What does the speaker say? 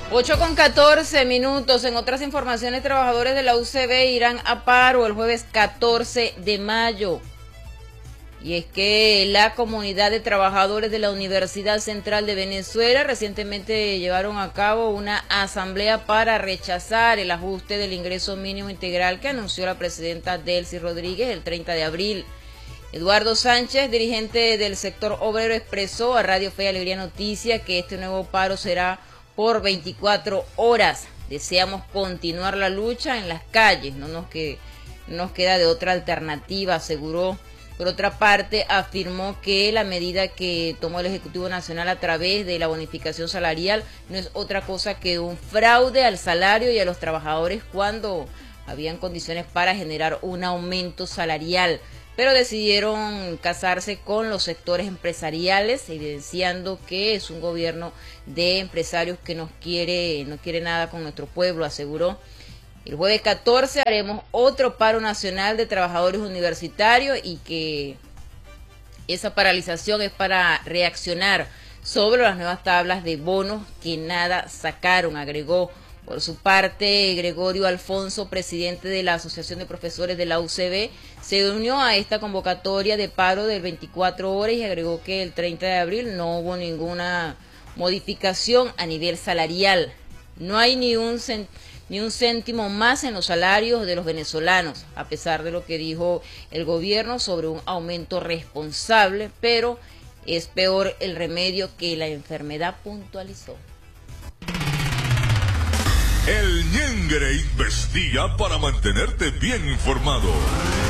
8:14. En otras informaciones, trabajadores de la UCB irán a paro el jueves 14 de mayo. Y es que la comunidad de trabajadores de la Universidad Central de Venezuela recientemente llevaron a cabo una asamblea para rechazar el ajuste del ingreso mínimo integral que anunció la presidenta Delcy Rodríguez el 30 de abril. Eduardo Sánchez, dirigente del sector obrero, expresó a Radio Fe y Alegría Noticias que este nuevo paro será por 24 horas. Deseamos continuar la lucha en las calles, no nos queda de otra alternativa, aseguró. Por otra parte, afirmó que la medida que tomó el Ejecutivo Nacional a través de la bonificación salarial no es otra cosa que un fraude al salario y a los trabajadores cuando habían condiciones para generar un aumento salarial, pero decidieron casarse con los sectores empresariales, evidenciando que es un gobierno de empresarios que no quiere nada con nuestro pueblo, aseguró. El jueves 14 haremos otro paro nacional de trabajadores universitarios y que esa paralización es para reaccionar sobre las nuevas tablas de bonos que nada sacaron, agregó. Por su parte, Gregorio Alfonso, presidente de la Asociación de Profesores de la UCB, se unió a esta convocatoria de paro de 24 horas y agregó que el 30 de abril no hubo ninguna modificación a nivel salarial. No hay ni un céntimo más en los salarios de los venezolanos, a pesar de lo que dijo el gobierno sobre un aumento responsable, pero es peor el remedio que la enfermedad, puntualizó. El Ñengre investiga para mantenerte bien informado.